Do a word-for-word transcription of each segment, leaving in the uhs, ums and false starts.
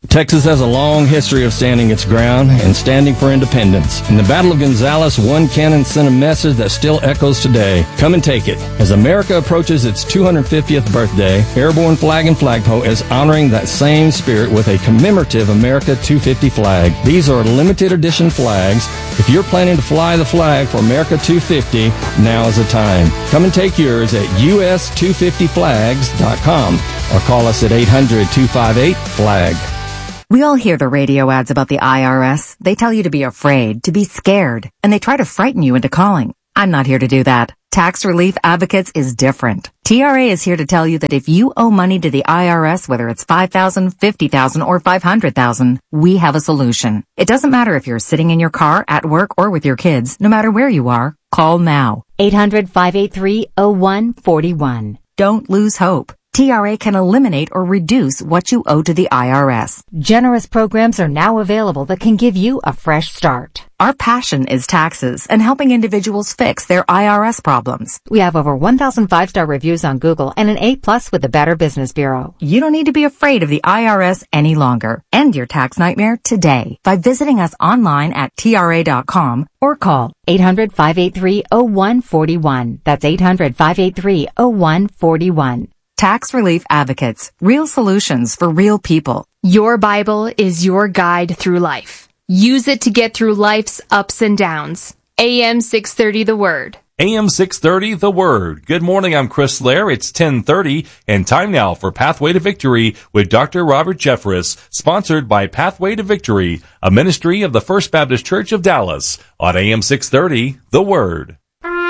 Texas has a long history of standing its ground and standing for independence. In the Battle of Gonzales, one cannon sent a message that still echoes today. Come and take it. As America approaches its two hundred fiftieth birthday, Airborne Flag and Flagpole is honoring that same spirit with a commemorative America two fifty flag. These are limited edition flags. If you're planning to fly the flag for America two fifty, now is the time. Come and take yours at U S two fifty flags dot com or call us at eight hundred, two five eight, flag. We all hear the radio ads about the I R S. They tell you to be afraid, to be scared, and they try to frighten you into calling. I'm not here to do that. Tax Relief Advocates is different. T R A is here to tell you that if you owe money to the I R S, whether it's five thousand dollars, fifty thousand dollars, or five hundred thousand dollars, we have a solution. It doesn't matter if you're sitting in your car, at work, or with your kids. No matter where you are, call now. eight hundred, five eight three, oh one four one. Don't lose hope. T R A can eliminate or reduce what you owe to the I R S. Generous programs are now available that can give you a fresh start. Our passion is taxes and helping individuals fix their I R S problems. We have over one thousand five-star reviews on Google and an A plus with the Better Business Bureau. You don't need to be afraid of the I R S any longer. End your tax nightmare today by visiting us online at T R A dot com or call eight hundred, five eight three, oh one four one. That's eight hundred, five eight three, oh one four one. Tax Relief Advocates. Real solutions for real people. Your Bible is your guide through life. Use it to get through life's ups and downs. A M six thirty The Word. A M six thirty The Word. Good morning, I'm Chris Lair. It's ten thirty, and time now for Pathway to Victory with Doctor Robert Jeffress, sponsored by Pathway to Victory, a ministry of the First Baptist Church of Dallas, on A M six thirty The Word.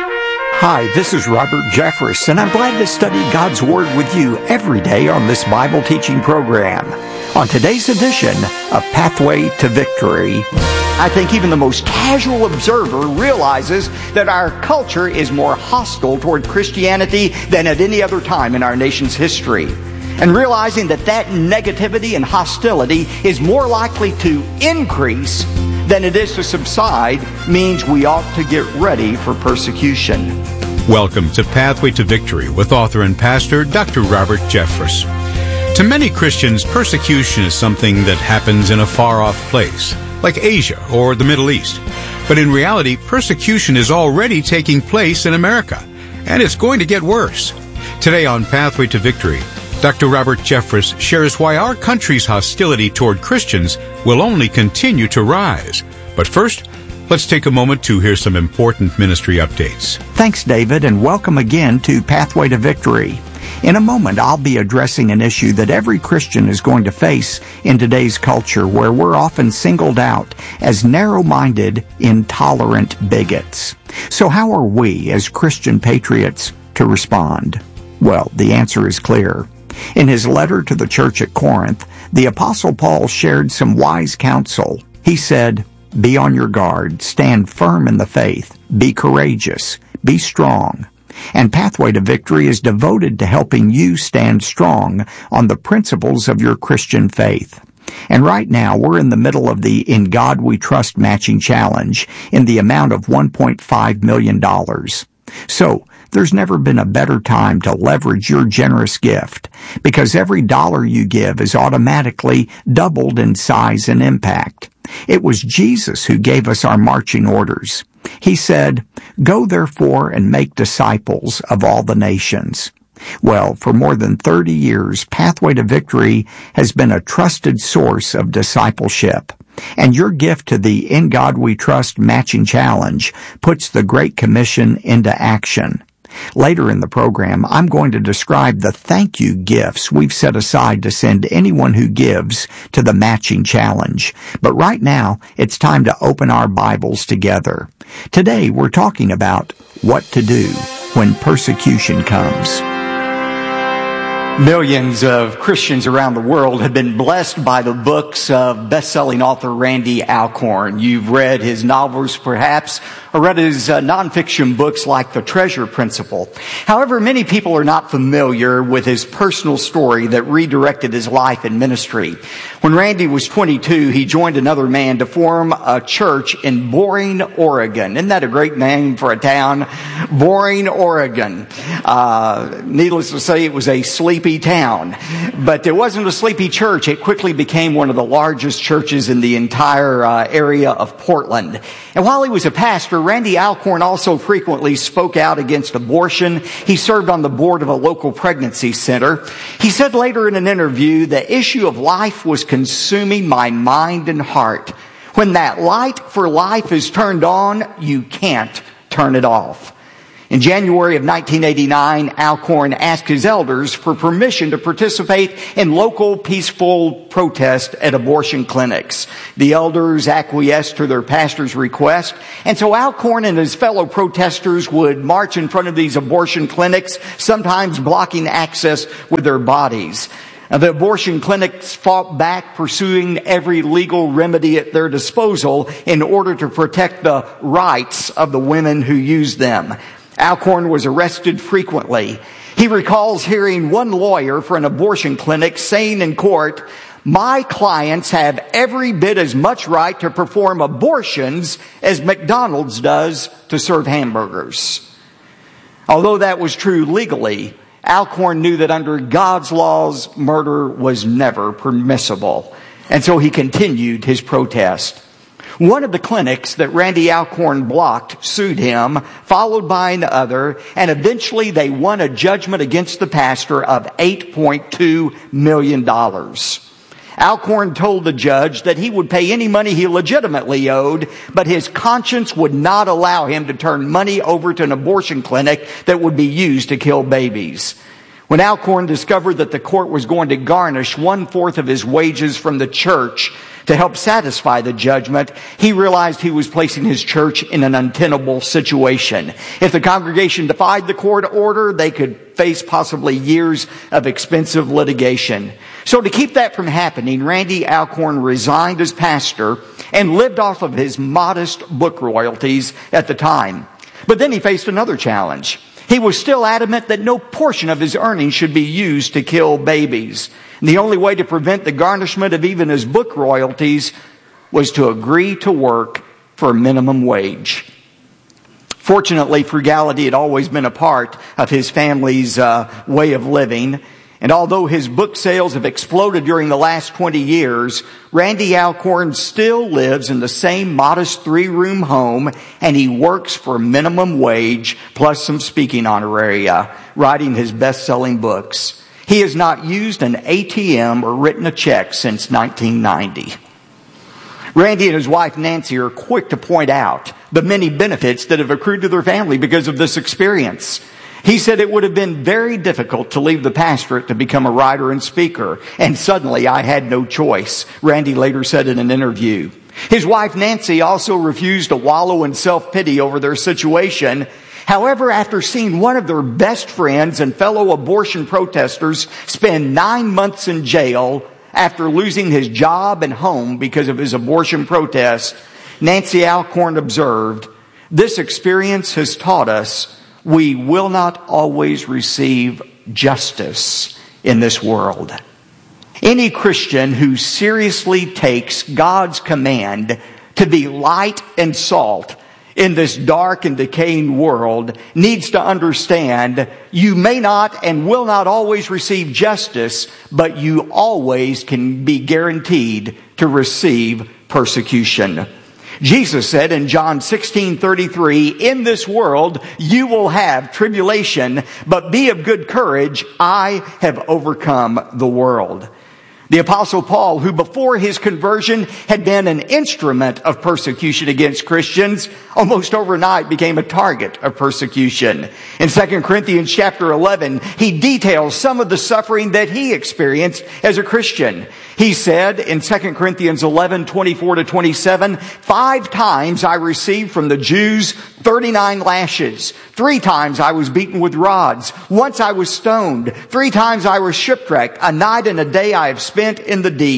Hi, this is Robert Jeffress, and I'm glad to study God's Word with you every day on this Bible teaching program. On today's edition of Pathway to Victory, I think even the most casual observer realizes that our culture is more hostile toward Christianity than at any other time in our nation's history. And realizing that that negativity and hostility is more likely to increase than it is to subside means we ought to get ready for persecution. Welcome to Pathway to Victory with author and pastor Doctor Robert Jeffress. To many Christians, persecution is something that happens in a far-off place, like Asia or the Middle East. But in reality, persecution is already taking place in America, and it's going to get worse. Today on Pathway to Victory, Doctor Robert Jeffress shares why our country's hostility toward Christians will only continue to rise. But first, let's take a moment to hear some important ministry updates. Thanks, David, and welcome again to Pathway to Victory. In a moment, I'll be addressing an issue that every Christian is going to face in today's culture, where we're often singled out as narrow-minded, intolerant bigots. So how are we, as Christian patriots, to respond? Well, the answer is clear. In his letter to the church at Corinth, the Apostle Paul shared some wise counsel. He said, "Be on your guard, stand firm in the faith, be courageous, be strong." And Pathway to Victory is devoted to helping you stand strong on the principles of your Christian faith. And right now, we're in the middle of the In God We Trust matching challenge in the amount of one point five million dollars. So, there's never been a better time to leverage your generous gift, because every dollar you give is automatically doubled in size and impact. It was Jesus who gave us our marching orders. He said, "Go therefore and make disciples of all the nations." Well, for more than thirty years, Pathway to Victory has been a trusted source of discipleship. And your gift to the In God We Trust matching challenge puts the Great Commission into action. Later in the program, I'm going to describe the thank you gifts we've set aside to send anyone who gives to the matching challenge. But right now, it's time to open our Bibles together. Today, we're talking about what to do when persecution comes. Millions of Christians around the world have been blessed by the books of best-selling author Randy Alcorn. You've read his novels, perhaps, or I read his uh, nonfiction books like The Treasure Principle. However, many people are not familiar with his personal story that redirected his life and ministry. When Randy was twenty-two, he joined another man to form a church in Boring, Oregon. Isn't that a great name for a town? Boring, Oregon. Uh, needless to say, it was a sleepy town. But it wasn't a sleepy church. It quickly became one of the largest churches in the entire uh, area of Portland. And while he was a pastor, Randy Alcorn also frequently spoke out against abortion. He served on the board of a local pregnancy center. He said later in an interview, the issue of life was consuming my mind and heart. When that light for life is turned on, you can't turn it off. In January of nineteen eighty-nine, Alcorn asked his elders for permission to participate in local peaceful protest at abortion clinics. The elders acquiesced to their pastor's request, and so Alcorn and his fellow protesters would march in front of these abortion clinics, sometimes blocking access with their bodies. Now, the abortion clinics fought back, pursuing every legal remedy at their disposal in order to protect the rights of the women who used them. Alcorn was arrested frequently. He recalls hearing one lawyer for an abortion clinic saying in court, "My clients have every bit as much right to perform abortions as McDonald's does to serve hamburgers." Although that was true legally, Alcorn knew that under God's laws, murder was never permissible. And so he continued his protest. One of the clinics that Randy Alcorn blocked sued him, followed by another, and eventually they won a judgment against the pastor of eight point two million dollars. Alcorn told the judge that he would pay any money he legitimately owed, but his conscience would not allow him to turn money over to an abortion clinic that would be used to kill babies. When Alcorn discovered that the court was going to garnish one-fourth of his wages from the church to help satisfy the judgment, he realized he was placing his church in an untenable situation. If the congregation defied the court order, they could face possibly years of expensive litigation. So to keep that from happening, Randy Alcorn resigned as pastor and lived off of his modest book royalties at the time. But then he faced another challenge. He was still adamant that no portion of his earnings should be used to kill babies. And the only way to prevent the garnishment of even his book royalties was to agree to work for a minimum wage. Fortunately, frugality had always been a part of his family's uh, way of living. And although his book sales have exploded during the last twenty years, Randy Alcorn still lives in the same modest three-room home, and he works for minimum wage plus some speaking honoraria, writing his best-selling books. He has not used an A T M or written a check since nineteen ninety. Randy and his wife Nancy are quick to point out the many benefits that have accrued to their family because of this experience. He said it would have been very difficult to leave the pastorate to become a writer and speaker, and suddenly I had no choice, Randy later said in an interview. His wife Nancy also refused to wallow in self-pity over their situation. However, after seeing one of their best friends and fellow abortion protesters spend nine months in jail after losing his job and home because of his abortion protest, Nancy Alcorn observed, "This experience has taught us we will not always receive justice in this world." Any Christian who seriously takes God's command to be light and salt in this dark and decaying world needs to understand you may not and will not always receive justice, but you always can be guaranteed to receive persecution. Jesus said in John sixteen thirty-three, "In this world you will have tribulation, but be of good courage. I have overcome the world." The Apostle Paul, who before his conversion had been an instrument of persecution against Christians, almost overnight became a target of persecution. In Second Corinthians chapter eleven, he details some of the suffering that he experienced as a Christian. He said in Second Corinthians eleven, twenty-four to twenty-seven, "Five times I received from the Jews thirty-nine lashes. Three times I was beaten with rods. Once I was stoned. Three times I was shipwrecked. A night and a day I have spent in the deep.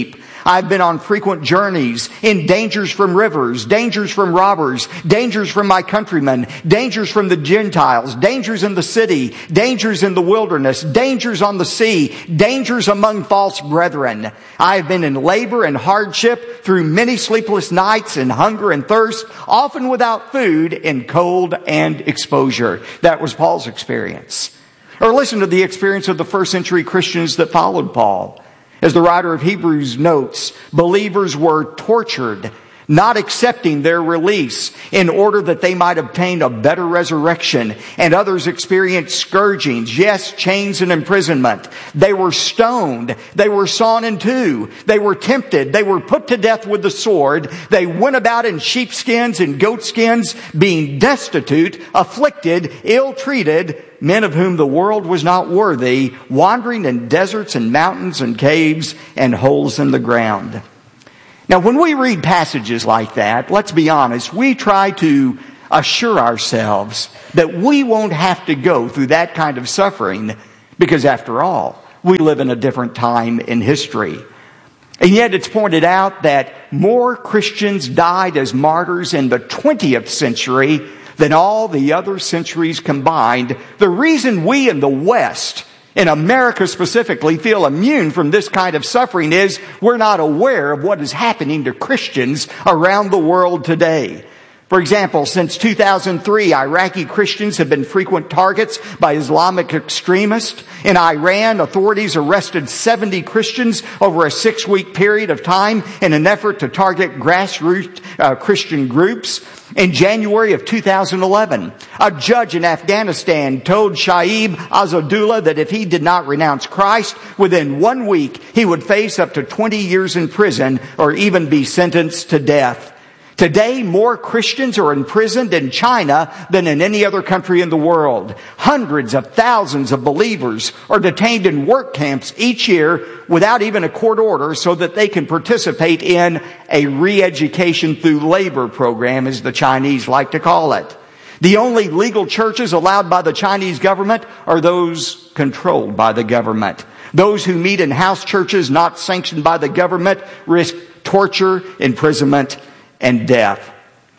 I've been on frequent journeys in dangers from rivers, dangers from robbers, dangers from my countrymen, dangers from the Gentiles, dangers in the city, dangers in the wilderness, dangers on the sea, dangers among false brethren. I have been in labor and hardship through many sleepless nights and hunger and thirst, often without food, in cold and exposure. That was Paul's experience. Or listen to the experience of the first century Christians that followed Paul. As the writer of Hebrews notes, believers were tortured, not accepting their release in order that they might obtain a better resurrection. And others experienced scourgings, yes, chains and imprisonment. They were stoned. They were sawn in two. They were tempted. They were put to death with the sword. They went about in sheepskins and goatskins, being destitute, afflicted, ill-treated, men of whom the world was not worthy, wandering in deserts and mountains and caves and holes in the ground. Now, when we read passages like that, let's be honest, we try to assure ourselves that we won't have to go through that kind of suffering because, after all, we live in a different time in history. And yet it's pointed out that more Christians died as martyrs in the twentieth century than all the other centuries combined. The reason we in the West, in America specifically, feel immune from this kind of suffering is we're not aware of what is happening to Christians around the world today. For example, since two thousand three, Iraqi Christians have been frequent targets by Islamic extremists. In Iran, authorities arrested seventy Christians over a six-week period of time in an effort to target grassroots uh, Christian groups. In January of two thousand eleven, a judge in Afghanistan told Shaib Azadullah that if he did not renounce Christ, within one week he would face up to twenty years in prison or even be sentenced to death. Today, more Christians are imprisoned in China than in any other country in the world. Hundreds of thousands of believers are detained in work camps each year without even a court order so that they can participate in a re-education through labor program, as the Chinese like to call it. The only legal churches allowed by the Chinese government are those controlled by the government. Those who meet in house churches not sanctioned by the government risk torture, imprisonment, and death.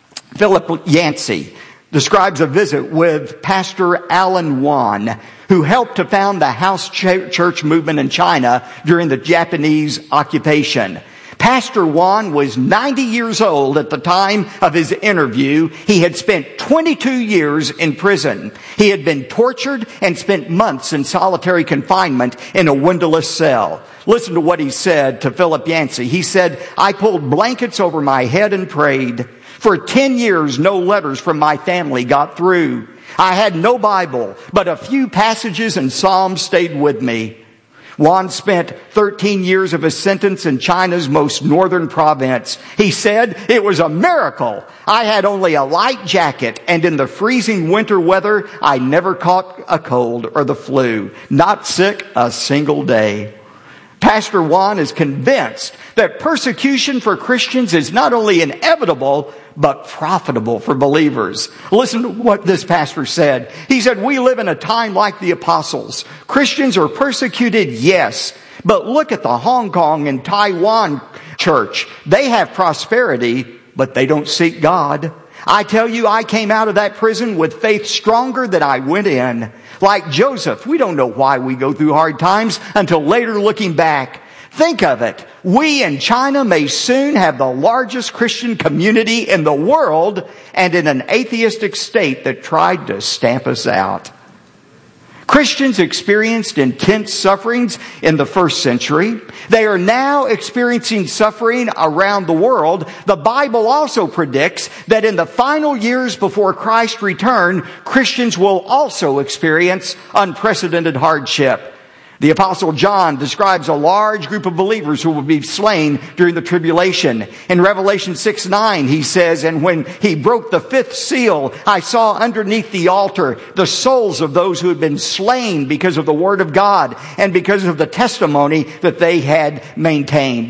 Philip Yancey describes a visit with Pastor Alan Wan, who helped to found the house church movement in China during the Japanese occupation. Pastor Wan was ninety years old at the time of his interview. He had spent twenty-two years in prison. He had been tortured and spent months in solitary confinement in a windowless cell. Listen to what he said to Philip Yancey. He said, "I pulled blankets over my head and prayed. For ten years, no letters from my family got through. I had no Bible, but a few passages and Psalms stayed with me." Wan spent thirteen years of his sentence in China's most northern province. He said, "It was a miracle. I had only a light jacket, and in the freezing winter weather, I never caught a cold or the flu. Not sick a single day." Pastor Wan is convinced that persecution for Christians is not only inevitable, but profitable for believers. Listen to what this pastor said. He said, "We live in a time like the apostles. Christians are persecuted, yes, but look at the Hong Kong and Taiwan church. They have prosperity, but they don't seek God. I tell you, I came out of that prison with faith stronger than I went in. Like Joseph, we don't know why we go through hard times until later looking back. Think of it. We in China may soon have the largest Christian community in the world, and in an atheistic state that tried to stamp us out." Christians experienced intense sufferings in the first century. They are now experiencing suffering around the world. The Bible also predicts that in the final years before Christ's return, Christians will also experience unprecedented hardship. The Apostle John describes a large group of believers who will be slain during the tribulation. In Revelation six nine, he says, "And when he broke the fifth seal, I saw underneath the altar the souls of those who had been slain because of the word of God and because of the testimony that they had maintained."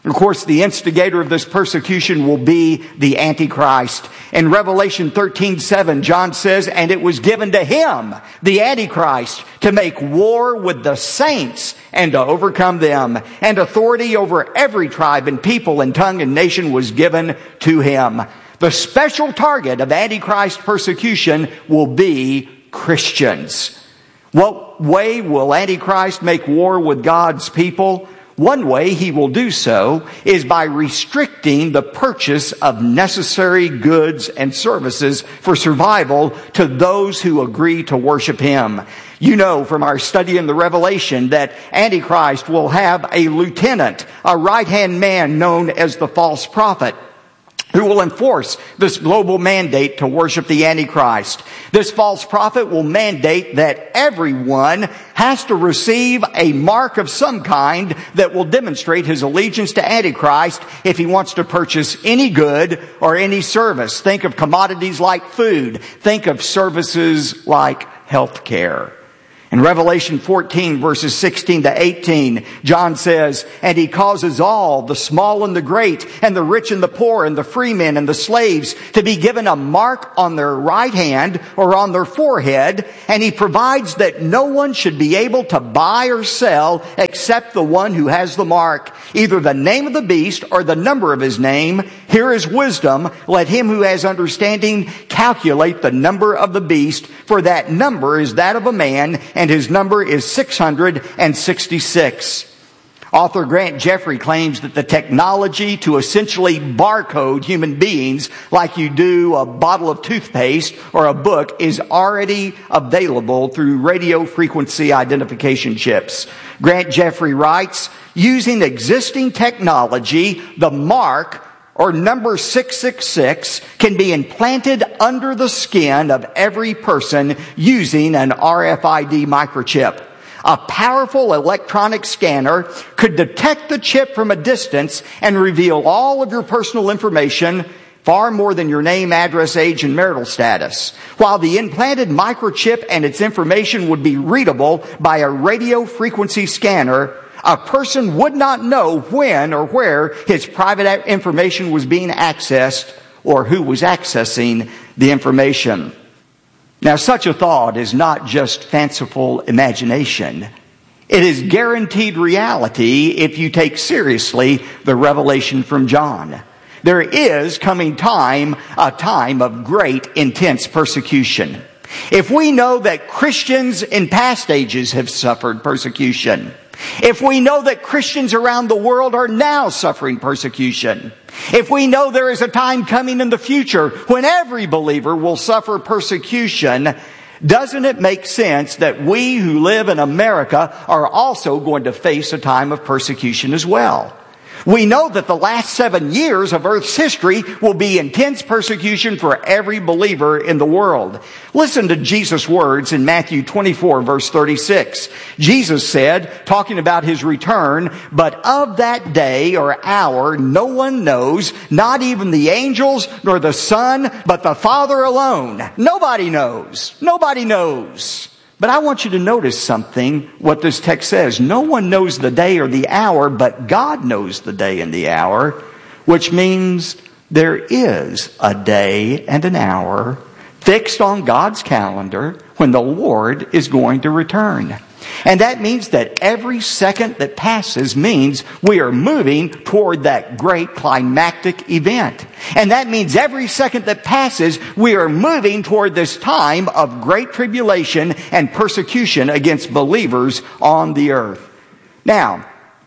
Of course, the instigator of this persecution will be the Antichrist. In Revelation thirteen seven, John says, "And it was given to him, the Antichrist, to make war with the saints and to overcome them. And authority over every tribe and people and tongue and nation was given to him." The special target of Antichrist persecution will be Christians. What way will Antichrist make war with God's people? One way he will do so is by restricting the purchase of necessary goods and services for survival to those who agree to worship him. You know from our study in the Revelation that Antichrist will have a lieutenant, a right-hand man known as the false prophet, who will enforce this global mandate to worship the Antichrist. This false prophet will mandate that everyone has to receive a mark of some kind that will demonstrate his allegiance to Antichrist if he wants to purchase any good or any service. Think of commodities like food. Think of services like health care. In Revelation fourteen, verses sixteen to eighteen, John says, "And he causes all, the small and the great, and the rich and the poor, and the free men and the slaves, to be given a mark on their right hand or on their forehead, and he provides that no one should be able to buy or sell except the one who has the mark, either the name of the beast or the number of his name. Here is wisdom. Let him who has understanding calculate the number of the beast, for that number is that of a man, and his number is six hundred sixty-six. Author Grant Jeffrey claims that the technology to essentially barcode human beings like you do a bottle of toothpaste or a book is already available through radio frequency identification chips. Grant Jeffrey writes, "Using existing technology, the mark or number six six six can be implanted under the skin of every person using an R F I D microchip. A powerful electronic scanner could detect the chip from a distance and reveal all of your personal information, far more than your name, address, age, and marital status. While the implanted microchip and its information would be readable by a radio frequency scanner, a person would not know when or where his private information was being accessed or who was accessing the information." Now, such a thought is not just fanciful imagination. It is guaranteed reality if you take seriously the revelation from John. There is coming time, a time of great intense persecution. If we know that Christians in past ages have suffered persecution, if we know that Christians around the world are now suffering persecution, if we know there is a time coming in the future when every believer will suffer persecution, doesn't it make sense that we who live in America are also going to face a time of persecution as well? We know that the last seven years of Earth's history will be intense persecution for every believer in the world. Listen to Jesus' words in Matthew twenty-four, verse thirty-six. Jesus said, talking about his return, "But of that day or hour no one knows, not even the angels nor the Son, but the Father alone." Nobody knows. Nobody knows. But I want you to notice something, what this text says. No one knows the day or the hour, but God knows the day and the hour, which means there is a day and an hour fixed on God's calendar when the Lord is going to return. And that means that every second that passes means we are moving toward that great climactic event. And that means every second that passes, we are moving toward this time of great tribulation and persecution against believers on the earth. Now,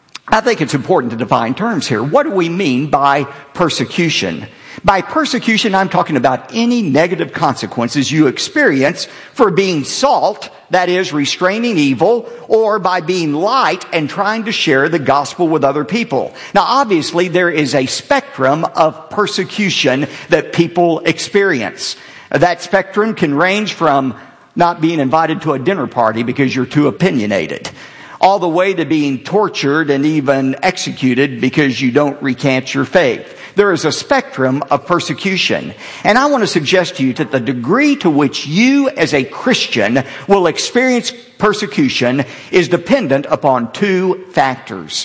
I think it's important to define terms here. What do we mean by persecution? By persecution, I'm talking about any negative consequences you experience for being salt, that is, restraining evil, or by being light and trying to share the gospel with other people. Now, obviously, there is a spectrum of persecution that people experience. That spectrum can range from not being invited to a dinner party because you're too opinionated, all the way to being tortured and even executed because you don't recant your faith. There is a spectrum of persecution. And I want to suggest to you that the degree to which you as a Christian will experience persecution is dependent upon two factors.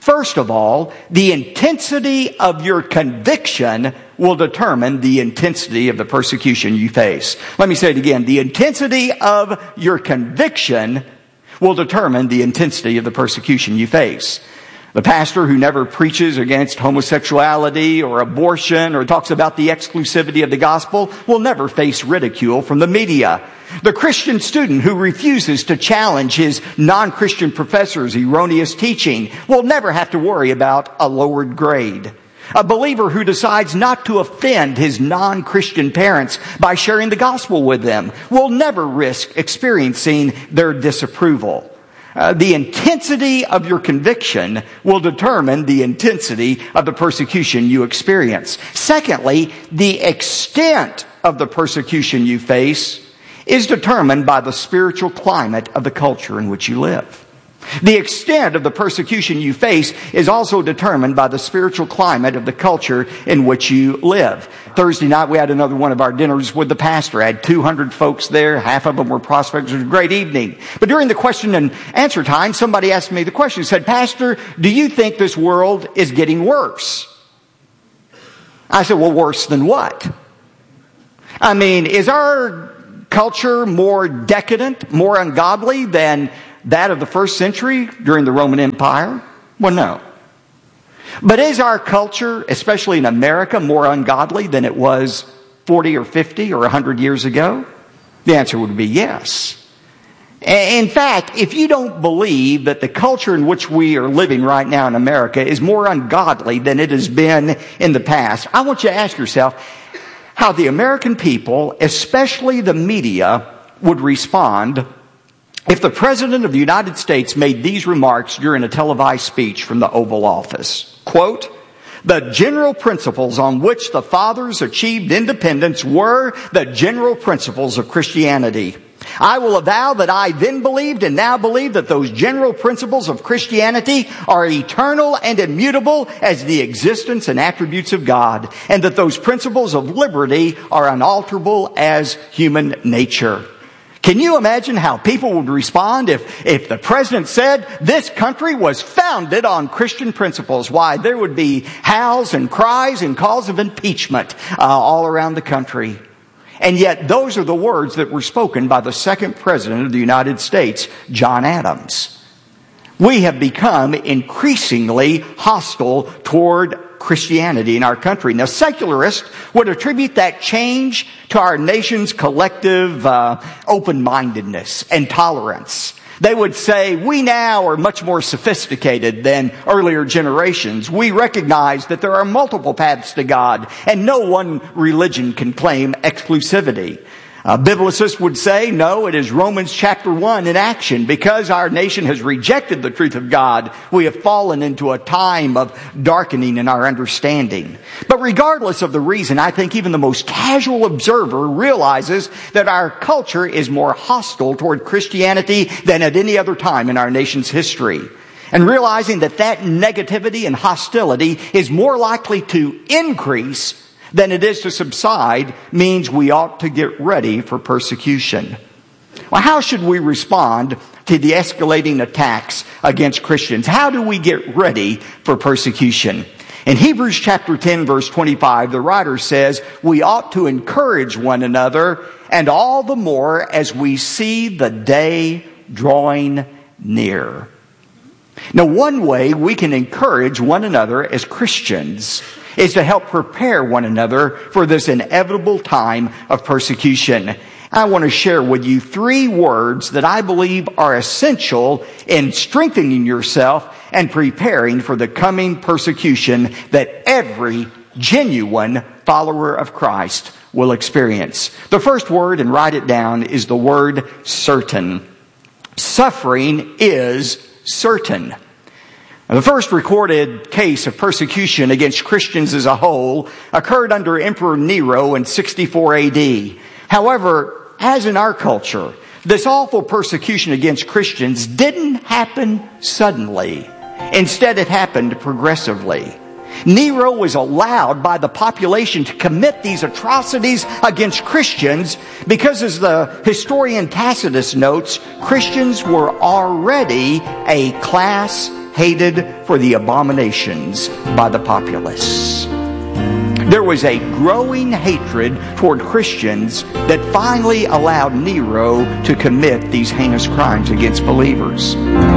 First of all, the intensity of your conviction will determine the intensity of the persecution you face. Let me say it again. The intensity of your conviction will determine the intensity of the persecution you face. The pastor who never preaches against homosexuality or abortion or talks about the exclusivity of the gospel will never face ridicule from the media. The Christian student who refuses to challenge his non-Christian professor's erroneous teaching will never have to worry about a lowered grade. A believer who decides not to offend his non-Christian parents by sharing the gospel with them will never risk experiencing their disapproval. Uh, the intensity of your conviction will determine the intensity of the persecution you experience. Secondly, the extent of the persecution you face is determined by the spiritual climate of the culture in which you live. The extent of the persecution you face is also determined by the spiritual climate of the culture in which you live. Thursday night, we had another one of our dinners with the pastor. I had two hundred folks there. Half of them were prospects. It was a great evening. But during the question and answer time, somebody asked me the question. He said, "Pastor, do you think this world is getting worse?" I said, "Well, worse than what?" I mean, is our culture more decadent, more ungodly than that of the first century during the Roman Empire? Well, no. But is our culture, especially in America, more ungodly than it was forty or fifty or one hundred years ago? The answer would be yes. In fact, if you don't believe that the culture in which we are living right now in America is more ungodly than it has been in the past, I want you to ask yourself how the American people, especially the media, would respond if the President of the United States made these remarks during a televised speech from the Oval Office. Quote, "The general principles on which the fathers achieved independence were the general principles of Christianity. I will avow that I then believed and now believe that those general principles of Christianity are eternal and immutable as the existence and attributes of God, and that those principles of liberty are unalterable as human nature." Can you imagine how people would respond if, if the president said this country was founded on Christian principles? Why, there would be howls and cries and calls of impeachment uh, all around the country. And yet those are the words that were spoken by the second president of the United States, John Adams. We have become increasingly hostile toward Christianity in our country. Now, secularists would attribute that change to our nation's collective uh, open-mindedness and tolerance. They would say, we now are much more sophisticated than earlier generations. We recognize that there are multiple paths to God, and no one religion can claim exclusivity. Uh, biblicists would say, no, it is Romans chapter one in action. Because our nation has rejected the truth of God, we have fallen into a time of darkening in our understanding. But regardless of the reason, I think even the most casual observer realizes that our culture is more hostile toward Christianity than at any other time in our nation's history. And realizing that that negativity and hostility is more likely to increase than it is to subside means we ought to get ready for persecution. Well, how should we respond to the escalating attacks against Christians? How do we get ready for persecution? In Hebrews chapter ten, verse twenty-five, the writer says, we ought to encourage one another, and all the more as we see the day drawing near. Now, one way we can encourage one another as Christians is to help prepare one another for this inevitable time of persecution. I want to share with you three words that I believe are essential in strengthening yourself and preparing for the coming persecution that every genuine follower of Christ will experience. The first word, and write it down, is the word certain. Suffering is certain. The first recorded case of persecution against Christians as a whole occurred under Emperor Nero in sixty-four A D. However, as in our culture, this awful persecution against Christians didn't happen suddenly. Instead, it happened progressively. Nero was allowed by the population to commit these atrocities against Christians because, as the historian Tacitus notes, Christians were already a class hated for the abominations by the populace. There was a growing hatred toward Christians that finally allowed Nero to commit these heinous crimes against believers.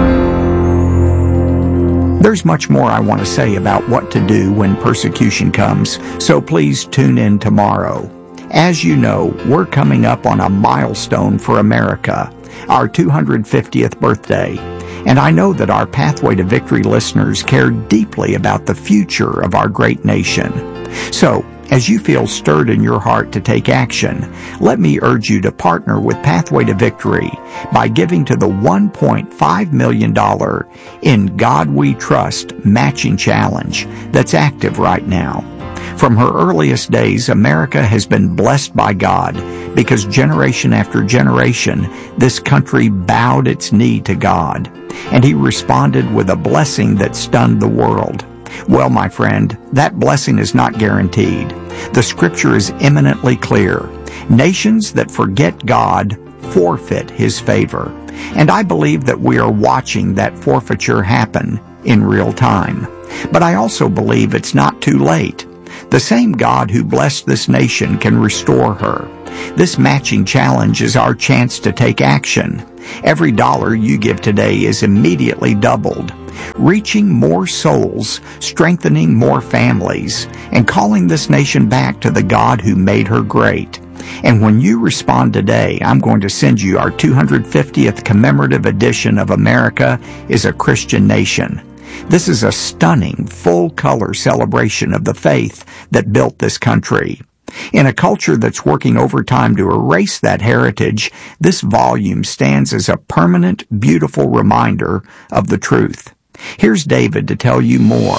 There's much more I want to say about what to do when persecution comes, so please tune in tomorrow. As you know, we're coming up on a milestone for America, our two hundred fiftieth birthday. And I know that our Pathway to Victory listeners care deeply about the future of our great nation. So, as you feel stirred in your heart to take action, let me urge you to partner with Pathway to Victory by giving to the one point five million dollars In God We Trust matching challenge that's active right now. From her earliest days, America has been blessed by God because generation after generation, this country bowed its knee to God, and He responded with a blessing that stunned the world. Well, my friend, that blessing is not guaranteed. The Scripture is eminently clear. Nations that forget God forfeit His favor. And I believe that we are watching that forfeiture happen in real time. But I also believe it's not too late. The same God who blessed this nation can restore her. This matching challenge is our chance to take action. Every dollar you give today is immediately doubled, reaching more souls, strengthening more families, and calling this nation back to the God who made her great. And when you respond today, I'm going to send you our two hundred fiftieth commemorative edition of America is a Christian Nation. This is a stunning, full-color celebration of the faith that built this country. In a culture that's working overtime to erase that heritage, this volume stands as a permanent, beautiful reminder of the truth. Here's David to tell you more.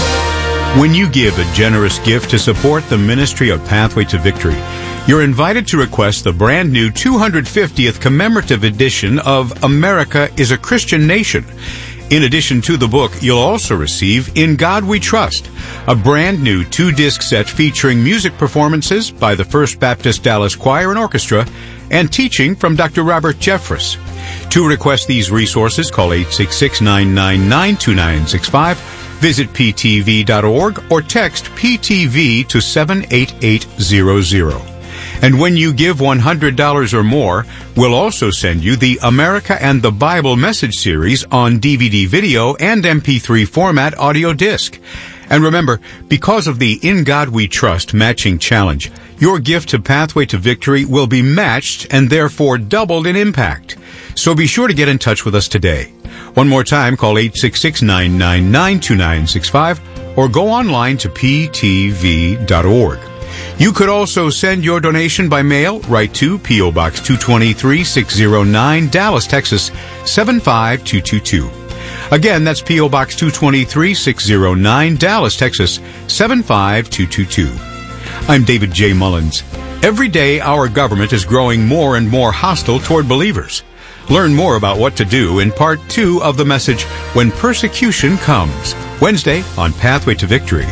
When you give a generous gift to support the ministry of Pathway to Victory, you're invited to request the brand new two hundred fiftieth commemorative edition of America is a Christian Nation. In addition to the book, you'll also receive In God We Trust, a brand new two-disc set featuring music performances by the First Baptist Dallas Choir and Orchestra and teaching from Doctor Robert Jeffress. To request these resources, call eight six six, nine nine nine, two nine six five, visit p t v dot org, or text P T V to seven eight eight zero zero. And when you give one hundred dollars or more, we'll also send you the America and the Bible Message Series on D V D video and M P three format audio disc. And remember, because of the In God We Trust matching challenge, your gift to Pathway to Victory will be matched and therefore doubled in impact. So be sure to get in touch with us today. One more time, call eight six six, nine nine nine, two nine six five or go online to p t v dot org. You could also send your donation by mail right to P O. Box two twenty-three, six oh nine, Dallas, Texas, seven five two two two. Again, that's P O. Box two twenty-three, six oh nine, Dallas, Texas, seven five two two two. I'm David J. Mullins. Every day, our government is growing more and more hostile toward believers. Learn more about what to do in part two of the message, When Persecution Comes, Wednesday on Pathway to Victory.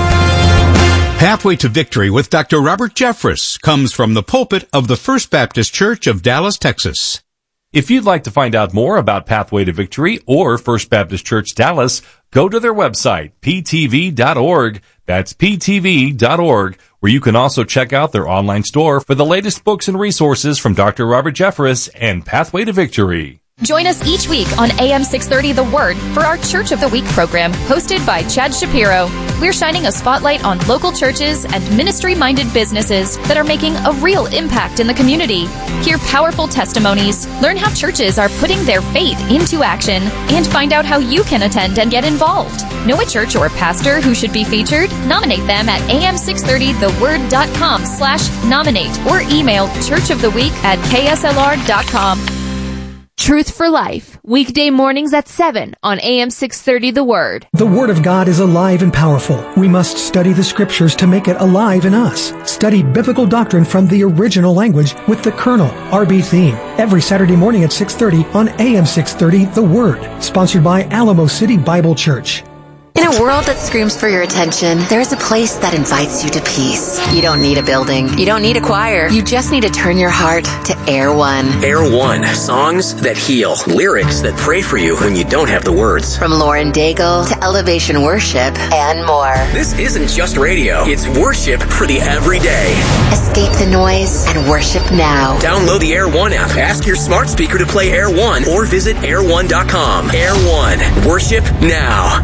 Pathway to Victory with Doctor Robert Jeffress comes from the pulpit of the First Baptist Church of Dallas, Texas. If you'd like to find out more about Pathway to Victory or First Baptist Church Dallas, go to their website, p t v dot org. That's p t v dot org, where you can also check out their online store for the latest books and resources from Doctor Robert Jeffress and Pathway to Victory. Join us each week on A M six thirty The Word for our Church of the Week program, hosted by Chad Shapiro. We're shining a spotlight on local churches and ministry-minded businesses that are making a real impact in the community. Hear powerful testimonies, learn how churches are putting their faith into action, and find out how you can attend and get involved. Know a church or pastor who should be featured? Nominate them at a m six thirty the word dot com slash nominate or email churchoftheweek at k s l r dot com. Truth for Life, weekday mornings at seven on A M six thirty The Word. The Word of God is alive and powerful. We must study the Scriptures to make it alive in us. Study biblical doctrine from the original language with the Kernel, R B theme, every Saturday morning at six thirty on A M six thirty The Word, sponsored by Alamo City Bible Church. In a world that screams for your attention, there's a place that invites you to peace. You don't need a building. You don't need a choir. You just need to turn your heart to Air One. Air One. Songs that heal. Lyrics that pray for you when you don't have the words. From Lauren Daigle to Elevation Worship and more. This isn't just radio. It's worship for the everyday. Escape the noise and worship now. Download the Air One app. Ask your smart speaker to play Air One or visit air one dot com. Air One. Worship now.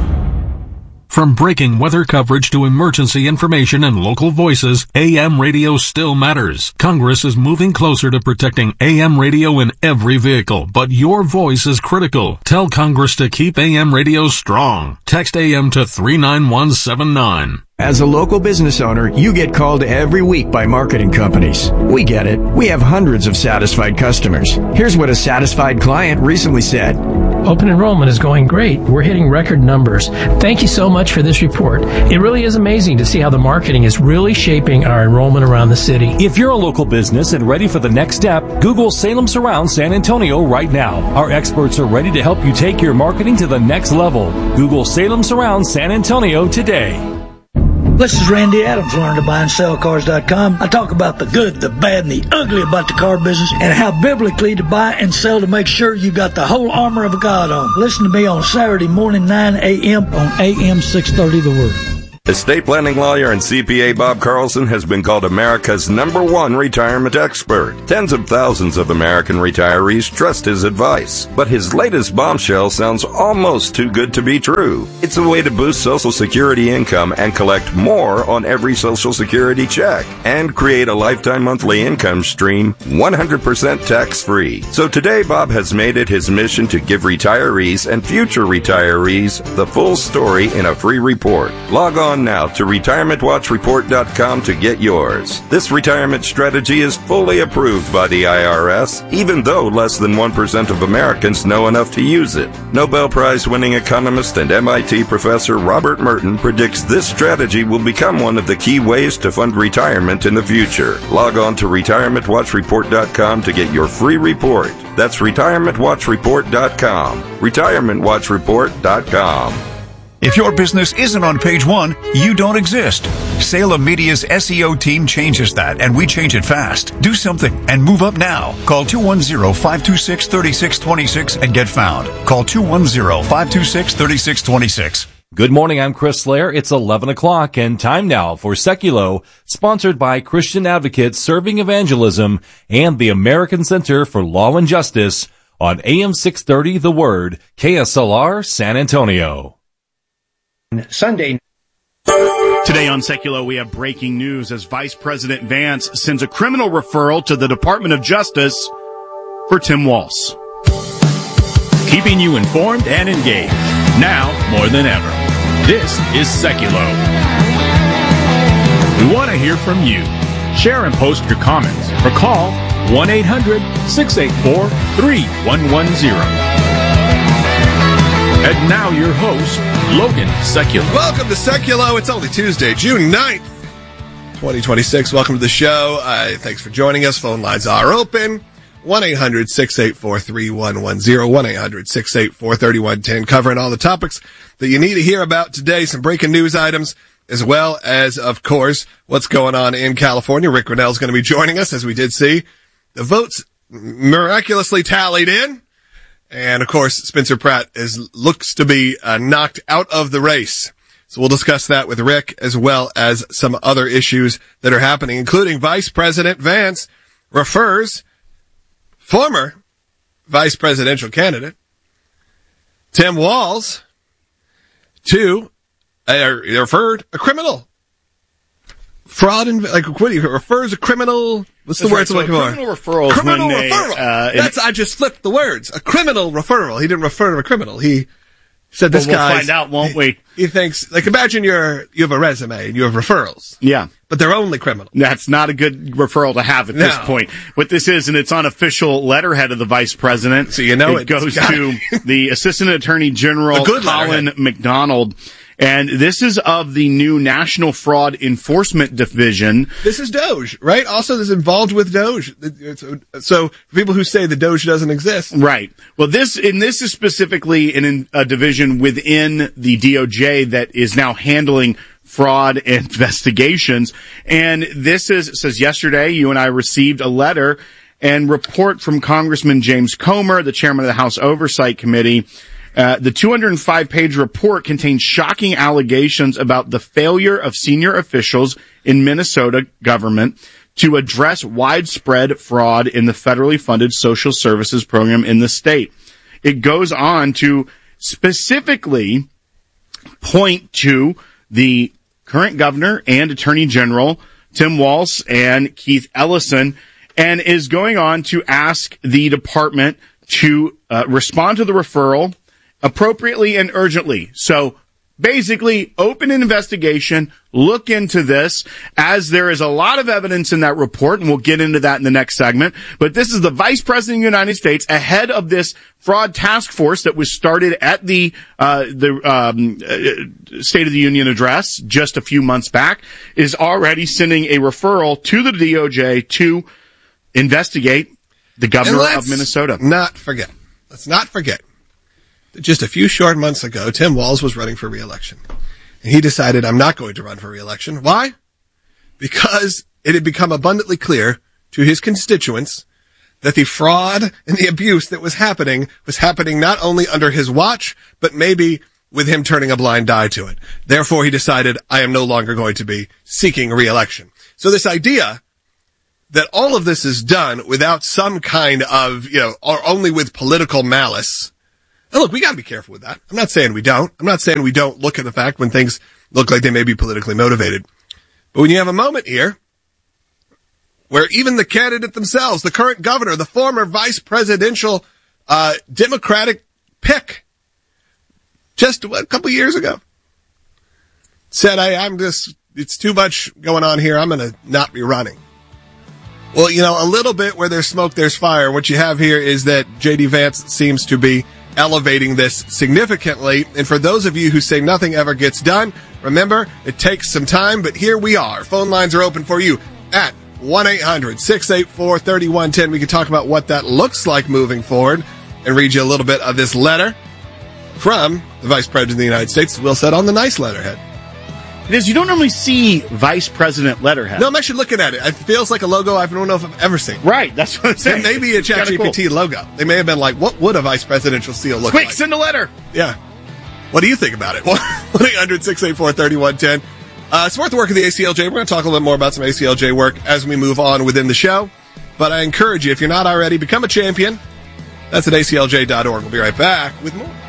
From breaking weather coverage to emergency information and local voices, A M radio still matters. Congress is moving closer to protecting A M radio in every vehicle, but your voice is critical. Tell Congress to keep A M radio strong. Text A M to three nine one seven nine. As a local business owner, you get called every week by marketing companies. We get it. We have hundreds of satisfied customers. Here's what a satisfied client recently said. Open enrollment is going great. We're hitting record numbers. Thank you so much for this report. It really is amazing to see how the marketing is really shaping our enrollment around the city. If you're a local business and ready for the next step, Google Salem Surround San Antonio right now. Our experts are ready to help you take your marketing to the next level. Google Salem Surround San Antonio today. This is Randy Adams, learn to buy and sell cars dot com. I talk about the good, the bad, and the ugly about the car business and how biblically to buy and sell to make sure you got the whole armor of God on. Listen to me on Saturday morning, nine a.m. on A M six thirty The Word. Estate planning lawyer and C P A Bob Carlson has been called America's number one retirement expert. Tens of thousands of American retirees trust his advice. But his latest bombshell sounds almost too good to be true. It's a way to boost Social Security income and collect more on every Social Security check and create a lifetime monthly income stream one hundred percent tax-free. So today, Bob has made it his mission to give retirees and future retirees the full story in a free report. Log on now to retirement watch report dot com to get yours. This retirement strategy is fully approved by the I R S, even though less than one percent of Americans know enough to use it. Nobel Prize-winning economist and M I T professor Robert Merton predicts this strategy will become one of the key ways to fund retirement in the future. Log on to retirement watch report dot com to get your free report. That's retirement watch report dot com. retirement watch report dot com. If your business isn't on page one, you don't exist. Salem Media's S E O team changes that, and we change it fast. Do something and move up now. Call two one zero, five two six, three six two six and get found. Call two one zero, five two six, three six two six. Good morning, I'm Chris Slair. It's eleven o'clock and time now for Seculo, sponsored by Christian Advocates Serving Evangelism and the American Center for Law and Justice on A M six thirty The Word, K S L R San Antonio. Sunday. Today on Seculo, we have breaking news as Vice President Vance sends a criminal referral to the Department of Justice for Tim Walz. Keeping you informed and engaged, now more than ever. This is Seculo. We want to hear from you. Share and post your comments or call one eight hundred, six eight four, three one one zero. And now your host, Logan Seculo. Welcome to Seculo. It's only Tuesday, June ninth, twenty twenty-six. Welcome to the show. Uh, thanks for joining us. Phone lines are open. one eight hundred, six eight four, three one one zero. one eight hundred, six eight four, three one one zero. Covering all the topics that you need to hear about today. Some breaking news items, as well as, of course, what's going on in California. Rick Grinnell is going to be joining us, as we did see. The votes miraculously tallied in. And, of course, Spencer Pratt is looks to be uh, knocked out of the race. So we'll discuss that with Rick, as well as some other issues that are happening, including Vice President Vance refers former vice presidential candidate Tim Walz to uh, referred a criminal fraud and like what do you refers a criminal. What's the That's words right, so I'm looking criminal for? Referrals Criminal when they, referral. Uh, That's I just flipped the words. A criminal referral. He didn't refer to a criminal. He said this well, guy. We'll find out, won't we? He, he thinks like imagine you're you have a resume and you have referrals. Yeah, but they're only criminal. That's not a good referral to have at no. this point. What this is, and it's unofficial letterhead of the vice president. So you know it goes to the Assistant Attorney General Colin letterhead. McDonald. And this is of the new National Fraud Enforcement Division. This is Doge, right? Also, this is involved with Doge. So, for people who say the Doge doesn't exist. Right. Well, this, and this is specifically in a division within the D O J that is now handling fraud investigations. And this is, says yesterday, you and I received a letter and report from Congressman James Comer, the chairman of the House Oversight Committee. Uh, the two hundred five page report contains shocking allegations about the failure of senior officials in Minnesota government to address widespread fraud in the federally funded social services program in the state. It goes on to specifically point to the current governor and attorney general, Tim Walz and Keith Ellison, and is going on to ask the department to uh, respond to the referral appropriately and urgently. So basically, open an investigation, look into this, as there is a lot of evidence in that report, and we'll get into that in the next segment. But this is the Vice President of the United States, ahead of this fraud task force that was started at the uh, the um, uh, State of the Union address just a few months back, is already sending a referral to the D O J to investigate the governor of Minnesota. Not forget. Let's not forget. Just a few short months ago, Tim Walz was running for re-election. And he decided, I'm not going to run for re-election. Why? Because it had become abundantly clear to his constituents that the fraud and the abuse that was happening was happening not only under his watch, but maybe with him turning a blind eye to it. Therefore, he decided, I am no longer going to be seeking re-election. So this idea that all of this is done without some kind of, you know, or only with political malice. And look, we gotta be careful with that. I'm not saying we don't. I'm not saying we don't look at the fact when things look like they may be politically motivated. But when you have a moment here where even the candidate themselves, the current governor, the former vice presidential uh Democratic pick, just a couple years ago, said, I, I'm just, it's too much going on here. I'm going to not be running. Well, you know, a little bit where there's smoke, there's fire. What you have here is that J D Vance seems to be elevating this significantly. And for those of you who say nothing ever gets done, remember, it takes some time, but here we are. Phone lines are open for you at one eight hundred six eight four three one one zero. We can talk about what that looks like moving forward and read you a little bit of this letter from the Vice President of the United States, Will said, on the nice letterhead. It is. You don't normally see Vice President letterhead. No, I'm actually looking at it. It feels like a logo I don't know if I've ever seen. Right, that's what I'm saying. It may be a ChatGPT cool. logo. They may have been like, what would a vice presidential seal look Quick, like? Quick, send a letter. Yeah. What do you think about it? one eight hundred six eight four three one one zero. Uh, it's worth the work of the A C L J. We're going to talk a little bit more about some A C L J work as we move on within the show. But I encourage you, if you're not already, become a champion. That's at A C L J dot org. We'll be right back with more.